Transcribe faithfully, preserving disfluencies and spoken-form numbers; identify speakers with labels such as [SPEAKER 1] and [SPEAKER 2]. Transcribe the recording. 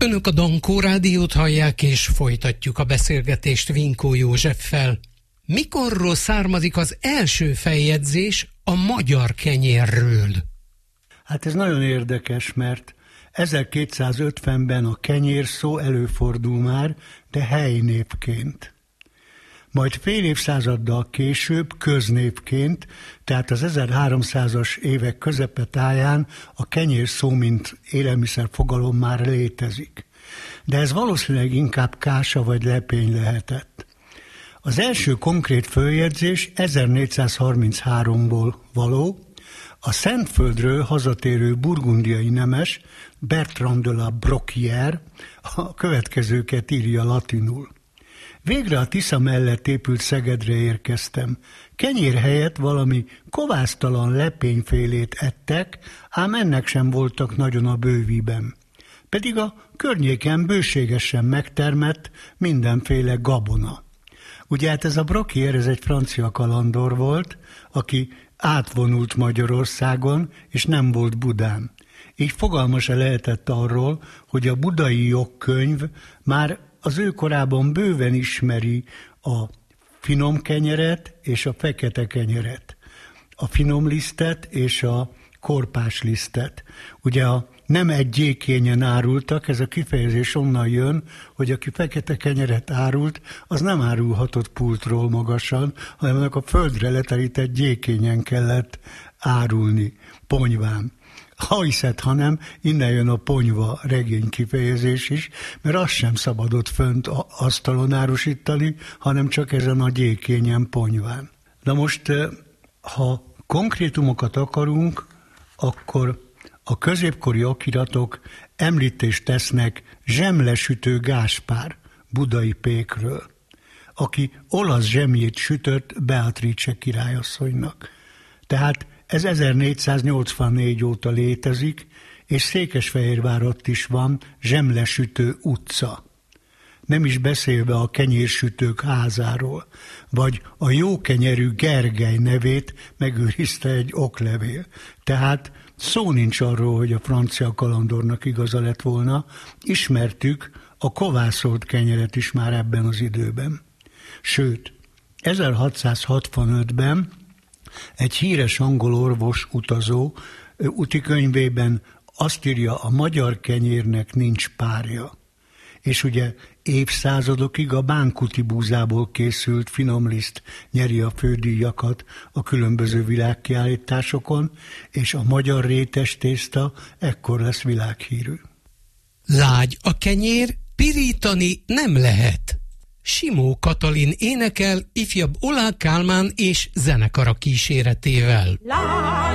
[SPEAKER 1] Önök a Dankó Rádiót hallják, és folytatjuk a beszélgetést Vinkó Józseffel. Mikorról származik az első feljegyzés a magyar kenyérről?
[SPEAKER 2] Hát ez nagyon érdekes, mert ezerkétszázötvenben a kenyér szó előfordul már, de helynévként. Majd fél évszázaddal később köznévként, tehát az ezerháromszázas évek közepetáján a kenyér szó, mint élelmiszerfogalom már létezik. De ez valószínűleg inkább kása vagy lepény lehetett. Az első konkrét följegyzés ezernégyszázharminchárom-ból való, a Szentföldről hazatérő burgundiai nemes Bertrand de la Brocquière a következőket írja latinul. Végre a Tisza mellett épült Szegedre érkeztem. Kenyér helyett valami kovásztalan lepényfélét ettek, ám ennek sem voltak nagyon a bőviben. Pedig a környéken bőségesen megtermett mindenféle gabona. Ugye hát ez a Brocquière, ez egy francia kalandor volt, aki átvonult Magyarországon, és nem volt Budán. Így fogalma se lehetett arról, hogy a budai jogkönyv már az ő korában bőven ismeri a finom kenyeret és a fekete kenyeret, a finom lisztet és a korpás lisztet. Ugye a nem egy gyékényen árultak, ez a kifejezés onnan jön, hogy aki fekete kenyeret árult, az nem árulhatott pultról magasan, hanem a földre leterített gyékényen kellett árulni, ponyván. Ha hiszed, hanem innen jön a ponyva regény kifejezés is, mert azt sem szabadott fönt asztalon árusítani, hanem csak ezen a gyékényen ponyván. Na most, ha konkrétumokat akarunk, akkor a középkori okiratok említést tesznek Zsemlesütő Gáspár budai pékről, aki olasz zsemjét sütött Beatrice királyasszonynak. Tehát ez ezernégyszáznyolcvannégy óta létezik, és Székesfehérvárott is van Zsemlesütő utca. Nem is beszélve a kenyérsütők házáról, vagy a jókenyerű Gergely nevét megőrizte egy oklevél. Tehát szó nincs arról, hogy a francia kalandornak igaza lett volna, ismertük a kovászolt kenyeret is már ebben az időben. Sőt, ezerhatszázhatvanötben egy híres angol orvos utazó utikönyvében azt írja, a magyar kenyérnek nincs párja. És ugye évszázadokig a bánkuti búzából készült finomliszt nyeri a fődíjakat a különböző világkiállításokon, és a magyar rétes tészta ekkor lesz világhírű.
[SPEAKER 1] Lágy a kenyér, pirítani nem lehet. Simó Katalin énekel ifjabb Oláh Kálmán és zenekara kíséretével.